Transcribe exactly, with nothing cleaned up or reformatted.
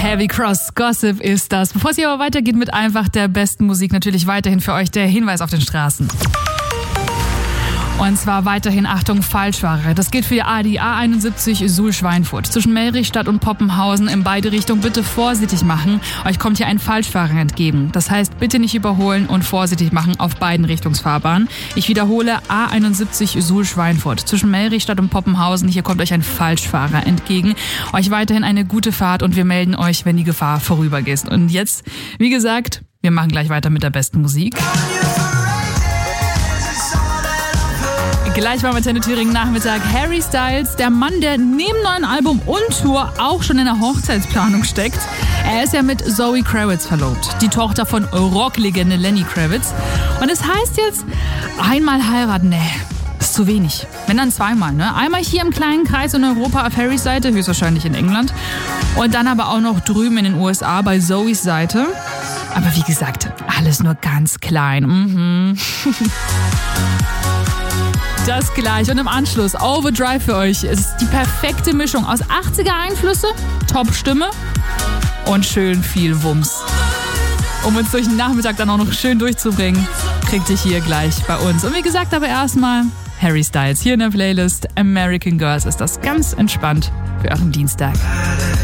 Heavy Cross Gossip ist das. Bevor es hier aber weitergeht mit einfach der besten Musik, natürlich weiterhin für euch der Hinweis auf den Straßen. Und zwar weiterhin, Achtung, Falschfahrer. Das geht für die A einundsiebzig Suhl-Schweinfurt. Zwischen Melrichstadt und Poppenhausen in beide Richtungen bitte vorsichtig machen. Euch kommt hier ein Falschfahrer entgegen. Das heißt, bitte nicht überholen und vorsichtig machen auf beiden Richtungsfahrbahnen. Ich wiederhole, A einundsiebzig Suhl-Schweinfurt. Zwischen Melrichstadt und Poppenhausen, hier kommt euch ein Falschfahrer entgegen. Euch weiterhin eine gute Fahrt und wir melden euch, wenn die Gefahr vorübergeht. Und jetzt, wie gesagt, wir machen gleich weiter mit der besten Musik. Gleich mal mit Antenne Thüringen Nachmittag. Harry Styles, der Mann, der neben neuen Album und Tour auch schon in der Hochzeitsplanung steckt. Er ist ja mit Zoe Kravitz verlobt, die Tochter von Rocklegende Lenny Kravitz. Und es heißt jetzt, einmal heiraten, nee, ist zu wenig. Wenn dann zweimal, ne? Einmal hier im kleinen Kreis in Europa auf Harrys Seite, höchstwahrscheinlich in England. Und dann aber auch noch drüben in den U S A bei Zoes Seite. Aber wie gesagt, alles nur ganz klein. Mhm. Das gleich und im Anschluss Overdrive für euch. Es ist die perfekte Mischung aus achtziger-Einflüsse, Top-Stimme und schön viel Wumms. Um uns durch den Nachmittag dann auch noch schön durchzubringen, kriegt ihr hier gleich bei uns. Und wie gesagt, aber erstmal Harry Styles hier in der Playlist. American Girls ist das ganz entspannt für euren Dienstag.